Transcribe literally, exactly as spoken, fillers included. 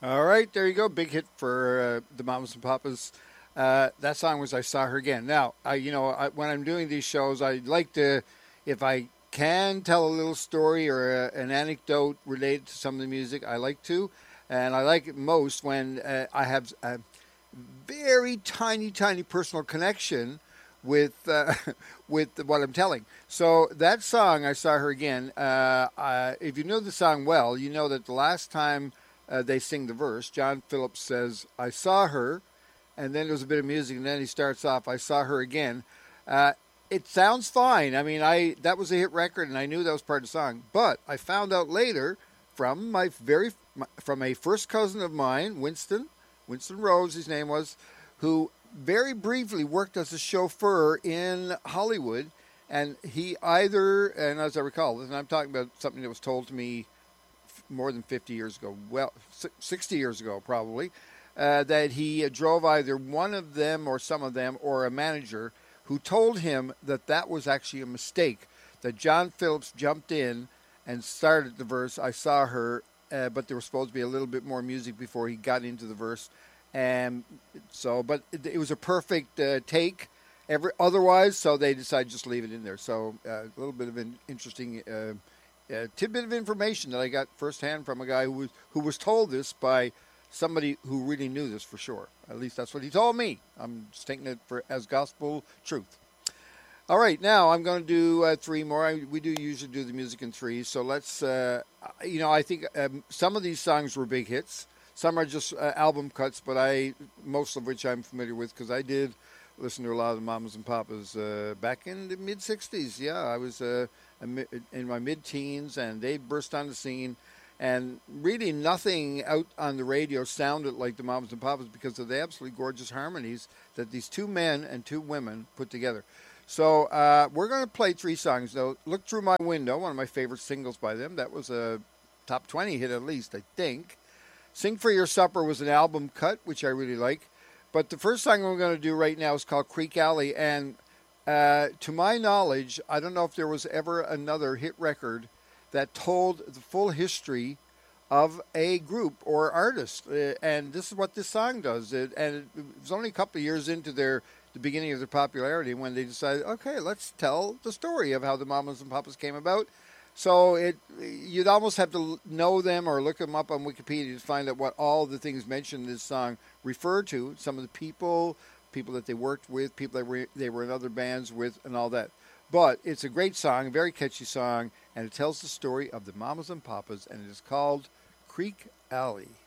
All right, there you go. Big hit for uh, the Mamas and Papas. Uh, that song was "I Saw Her Again." Now, I, you know, I, when I'm doing these shows, I like to, if I can, tell a little story or a, an anecdote related to some of the music. I like to, and I like it most when uh, I have a very tiny, tiny personal connection with uh, with what I'm telling. So that song, "I Saw Her Again." Uh, uh, if you know the song well, you know that the last time uh, they sing the verse, John Phillips says, "I saw her," and then there's a bit of music, and then he starts off, "I saw her again." Uh, it sounds fine. I mean, I that was a hit record, and I knew that was part of the song. But I found out later from my very from a first cousin of mine, Winston, Winston Rose, his name was, who very briefly worked as a chauffeur in Hollywood, and he either, and as I recall, and I'm talking about something that was told to me more than fifty years ago, well, sixty years ago probably, uh, that he drove either one of them or some of them or a manager who told him that that was actually a mistake, that John Phillips jumped in and started the verse, "I saw her," uh, but there was supposed to be a little bit more music before he got into the verse. And so, but it, it was a perfect uh, take every, otherwise, so they decided just leave it in there. So uh, a little bit of an interesting uh, uh, tidbit of information that I got firsthand from a guy who was, who was told this by somebody who really knew this for sure. At least that's what he told me. I'm just taking it for as gospel truth. All right, now I'm going to do uh, three more. I, we do usually do the music in threes, so let's, uh, you know, I think um, some of these songs were big hits. Some are just uh, album cuts, but I most of which I'm familiar with because I did listen to a lot of the Mamas and Papas uh, back in the mid sixties. Yeah, I was uh, in my mid-teens, and they burst on the scene. And really nothing out on the radio sounded like the Mamas and Papas because of the absolutely gorgeous harmonies that these two men and two women put together. So uh, we're going to play three songs. Now, Look Through My Window, one of my favorite singles by them. That was a top twenty hit at least, I think. Sing for Your Supper was an album cut, which I really like. But the first song we're going to do right now is called Creek Alley. And uh, to my knowledge, I don't know if there was ever another hit record that told the full history of a group or artist. Uh, and this is what this song does. It, and it was only a couple of years into their the beginning of their popularity when they decided, okay, let's tell the story of how the Mamas and Papas came about. So it you'd almost have to know them or look them up on Wikipedia to find out what all the things mentioned in this song refer to. Some of the people, people that they worked with, people that were, they were in other bands with, and all that. But it's a great song, a very catchy song, and it tells the story of the Mamas and Papas, and it is called Creek Alley.